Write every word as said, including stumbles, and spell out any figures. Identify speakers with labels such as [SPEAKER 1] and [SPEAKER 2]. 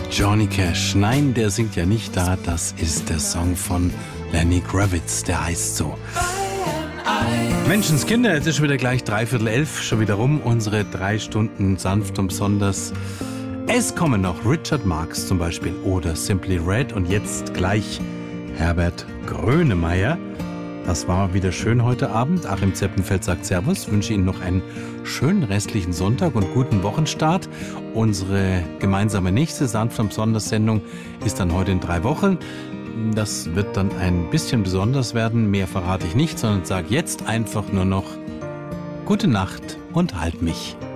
[SPEAKER 1] Johnny Cash. Nein, der singt ja nicht da. Das ist der Song von Lenny Kravitz. Der heißt so. Menschenskinder, jetzt ist schon wieder gleich dreiviertel elf, schon wieder rum. Unsere drei Stunden sanft und besonders. Es kommen noch Richard Marx zum Beispiel oder Simply Red und jetzt gleich Herbert Grönemeyer. Das war wieder schön heute Abend. Achim Zeppenfeld sagt Servus, wünsche Ihnen noch einen schönen restlichen Sonntag und guten Wochenstart. Unsere gemeinsame nächste sanft und besonders Sendung ist dann heute in drei Wochen. Das wird dann ein bisschen besonders werden. Mehr verrate ich nicht, sondern sage jetzt einfach nur noch gute Nacht und halt mich.